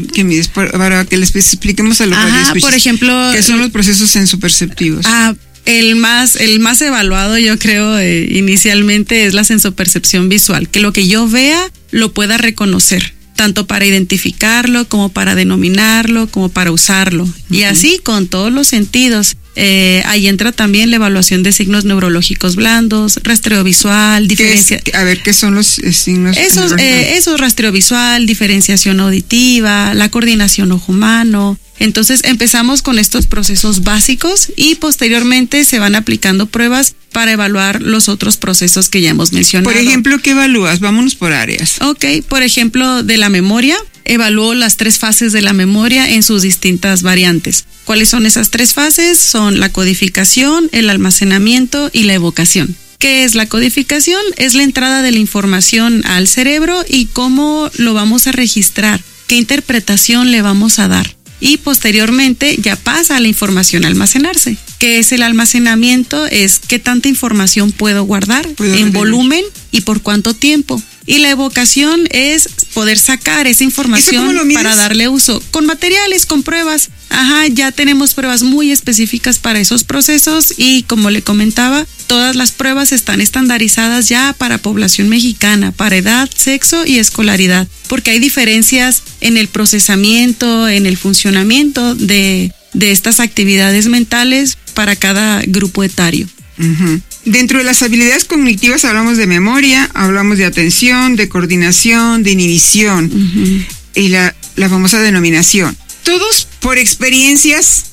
que mides para que les expliquemos a los radioescuchas? Por ejemplo, ¿qué son los procesos sensoperceptivos? El más evaluado, yo creo, inicialmente es la sensopercepción visual, que lo que yo vea lo pueda reconocer, tanto para identificarlo, como para denominarlo, como para usarlo. Uh-huh. Y así con todos los sentidos. Ahí entra también la evaluación de signos neurológicos blandos, rastreo visual, diferencia. ¿Qué son los signos? Eso, rastreo visual, diferenciación auditiva, la coordinación ojo-mano. Entonces empezamos con estos procesos básicos y posteriormente se van aplicando pruebas para evaluar los otros procesos que ya hemos mencionado. Por ejemplo, ¿qué evalúas? Vámonos por áreas. Ok, por ejemplo, de la memoria, evalúo las 3 fases de la memoria en sus distintas variantes. ¿Cuáles son esas 3 fases? Son la codificación, el almacenamiento y la evocación. ¿Qué es la codificación? Es la entrada de la información al cerebro y cómo lo vamos a registrar, qué interpretación le vamos a dar. Y posteriormente ya pasa a la información a almacenarse. ¿Qué es el almacenamiento? Es qué tanta información puedo guardar en volumen y por cuánto tiempo. Y la evocación es poder sacar esa información para darle uso. Con materiales, con pruebas. Ya tenemos pruebas muy específicas para esos procesos y como le comentaba, todas las pruebas están estandarizadas ya para población mexicana, para edad, sexo y escolaridad, porque hay diferencias en el procesamiento, en el funcionamiento de estas actividades mentales para cada grupo etario. Uh-huh. Dentro de las habilidades cognitivas hablamos de memoria, hablamos de atención, de coordinación, de inhibición, uh-huh, y la famosa denominación. Todos por experiencias,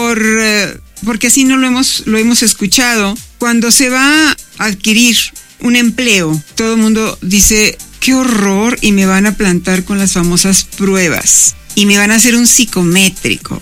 porque así no lo hemos escuchado. Cuando se va a adquirir un empleo, todo el mundo dice, qué horror, y me van a plantar con las famosas pruebas. Y me van a hacer un psicométrico,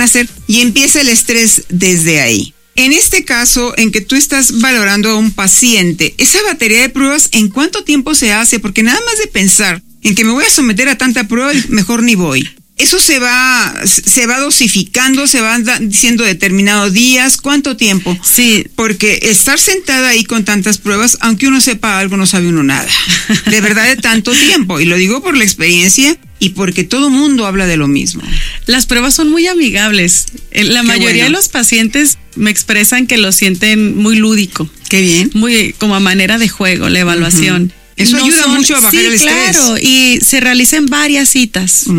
y empieza el estrés desde ahí. En este caso, en que tú estás valorando a un paciente, esa batería de pruebas, ¿en cuánto tiempo se hace? Porque nada más de pensar en que me voy a someter a tanta prueba, mejor ni voy. Eso se va dosificando, se van diciendo determinados días, ¿cuánto tiempo? Sí. Porque estar sentada ahí con tantas pruebas, aunque uno sepa algo, no sabe uno nada. De verdad, de tanto tiempo. Y lo digo por la experiencia y porque todo mundo habla de lo mismo. Las pruebas son muy amigables. La mayoría de los pacientes me expresan que lo sienten muy lúdico. Qué bien. Muy como a manera de juego, la evaluación. Uh-huh. Eso ayuda mucho a bajar el estrés. Sí, claro, y se realizan varias citas. Uh-huh.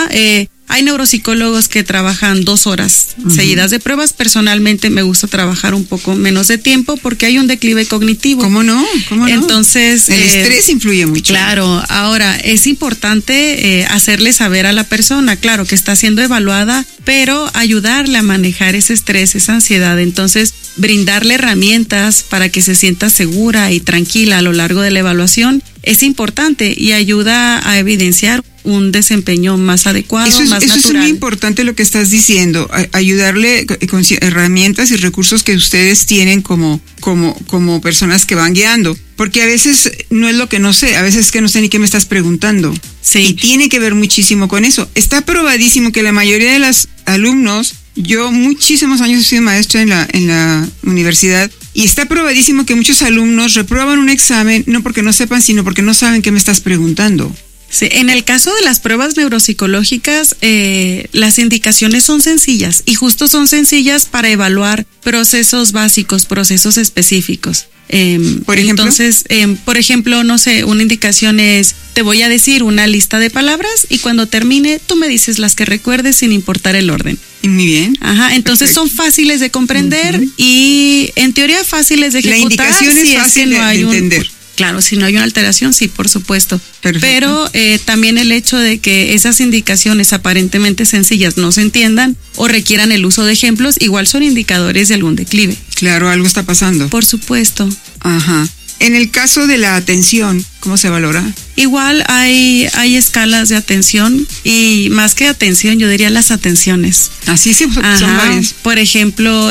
Hay neuropsicólogos que trabajan 2 horas uh-huh seguidas de pruebas. Personalmente me gusta trabajar un poco menos de tiempo porque hay un declive cognitivo. ¿Cómo no? Entonces, el estrés influye mucho. Claro, ahora es importante hacerle saber a la persona, claro, que está siendo evaluada, pero ayudarle a manejar ese estrés, esa ansiedad. Entonces, brindarle herramientas para que se sienta segura y tranquila a lo largo de la evaluación es importante y ayuda a evidenciar un desempeño más adecuado, más natural. Eso es muy importante lo que estás diciendo, ayudarle con herramientas y recursos que ustedes tienen como personas que van guiando, porque a veces no es lo que no sé, a veces es que no sé ni qué me estás preguntando. Sí. Y tiene que ver muchísimo con eso. Está probadísimo que la mayoría de los alumnos, yo muchísimos años he sido maestra en la universidad, y está probadísimo que muchos alumnos reprueban un examen no porque no sepan, sino porque no saben qué me estás preguntando. Sí, en el caso de las pruebas neuropsicológicas, las indicaciones son sencillas y justo son sencillas para evaluar procesos básicos, procesos específicos. ¿Por ejemplo? Entonces, por ejemplo, no sé, una indicación es, te voy a decir una lista de palabras y cuando termine, tú me dices las que recuerdes sin importar el orden. Muy bien. Entonces perfecto. Son fáciles de comprender uh-huh y en teoría fáciles de ejecutar. La indicación es fácil de entender. Claro, si no hay una alteración, sí, por supuesto. Perfecto. Pero también el hecho de que esas indicaciones aparentemente sencillas no se entiendan o requieran el uso de ejemplos, igual son indicadores de algún declive. Claro, algo está pasando. Por supuesto. Ajá. En el caso de la atención, ¿cómo se valora? Igual hay escalas de atención y más que atención, yo diría las atenciones. Así sí, son varias. Por ejemplo,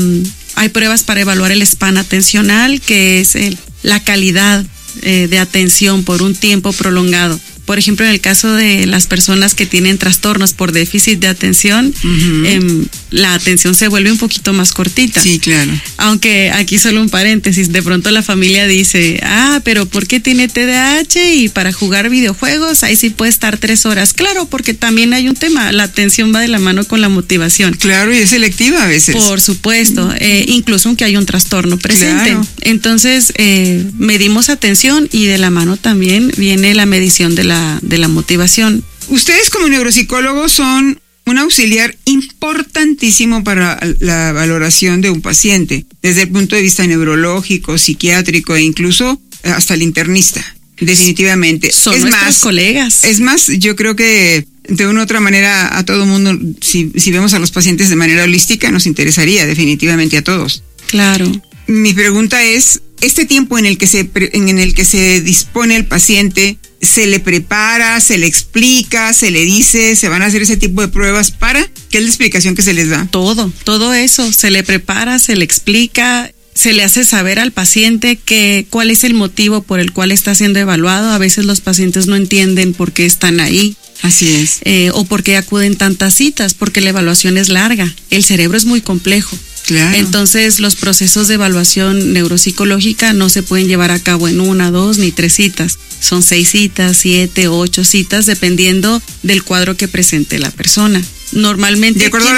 hay pruebas para evaluar el span atencional, que es la calidad de atención por un tiempo prolongado. Por ejemplo, en el caso de las personas que tienen trastornos por déficit de atención, la atención se vuelve un poquito más cortita. Sí, claro. Aunque aquí solo un paréntesis, de pronto la familia dice, pero ¿por qué tiene TDAH? Y para jugar videojuegos, ahí sí puede estar 3 horas. Claro, porque también hay un tema, la atención va de la mano con la motivación. Claro, y es selectiva a veces. Por supuesto, incluso aunque hay un trastorno presente. Claro. Entonces, medimos atención y de la mano también viene la medición de la motivación. Ustedes como neuropsicólogos son un auxiliar importantísimo para la valoración de un paciente, desde el punto de vista neurológico, psiquiátrico e incluso hasta el internista, definitivamente. Son nuestros colegas. Es más, yo creo que de una u otra manera a todo mundo, si vemos a los pacientes de manera holística, nos interesaría definitivamente a todos. Claro. Mi pregunta es, este tiempo en el que se dispone el paciente, ¿se le prepara, se le explica, se le dice, se van a hacer ese tipo de pruebas para? ¿Qué es la explicación que se les da? Todo eso, se le prepara, se le explica, se le hace saber al paciente cuál es el motivo por el cual está siendo evaluado. A veces los pacientes no entienden por qué están ahí. Así es. O por qué acuden tantas citas, porque la evaluación es larga. El cerebro es muy complejo. Claro. Entonces, los procesos de evaluación neuropsicológica no se pueden llevar a cabo en 1, 2 ni 3 citas. Son 6 citas, 7, 8 citas, dependiendo del cuadro que presente la persona. Normalmente, de acuerdo a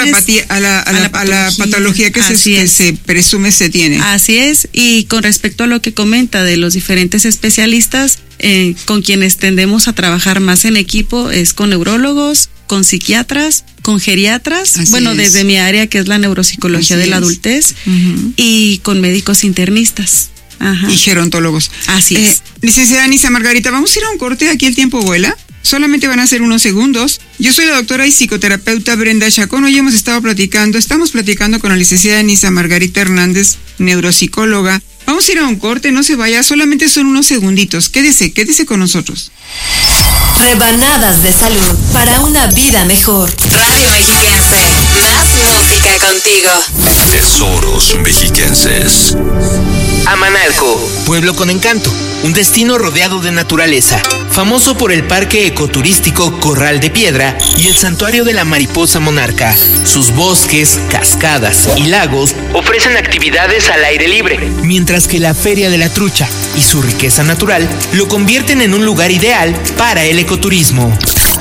la patología que se presume se tiene. Así es, y con respecto a lo que comenta de los diferentes especialistas, con quienes tendemos a trabajar más en equipo es con neurólogos, con psiquiatras, con geriatras, desde mi área que es la neuropsicología de la adultez, y con médicos internistas. Ajá. Y gerontólogos. Así es. Licenciada Anisa Margarita, vamos a ir a un corte, aquí el tiempo vuela. Solamente van a ser unos segundos. Yo soy la doctora y psicoterapeuta Brenda Chacón. Hoy estamos platicando con la licenciada Anisa Margarita Hernández, neuropsicóloga. Vamos a ir a un corte, no se vaya, solamente son unos segunditos. Quédese con nosotros. Rebanadas de salud para una vida mejor. Radio Mexiquense, más música contigo. Tesoros mexiquenses. Amanalco, pueblo con encanto, un destino rodeado de naturaleza, famoso por el parque ecoturístico Corral de Piedra y el santuario de la mariposa monarca. Sus bosques, cascadas y lagos ofrecen actividades al aire libre, mientras que la Feria de la Trucha y su riqueza natural lo convierten en un lugar ideal para el ecoturismo.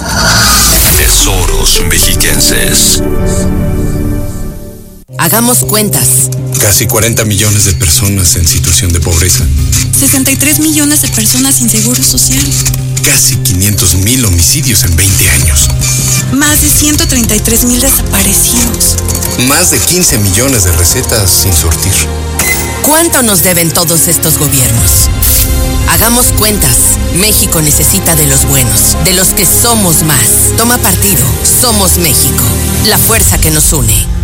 Tesoros mexiquenses. Hagamos cuentas. Casi 40 millones de personas en situación de pobreza. 63 millones de personas sin seguro social. Casi 500,000 homicidios en 20 años. Más de 133,000 desaparecidos. Más de 15 millones de recetas sin surtir. ¿Cuánto nos deben todos estos gobiernos? Hagamos cuentas. México necesita de los buenos, de los que somos más. Toma partido. Somos México. La fuerza que nos une.